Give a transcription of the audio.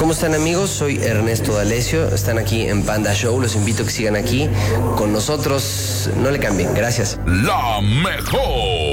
¿Cómo están, amigos? Soy Ernesto D'Alessio. Están aquí en Panda Show. Los invito a que sigan aquí con nosotros. No le cambien. Gracias. La mejor.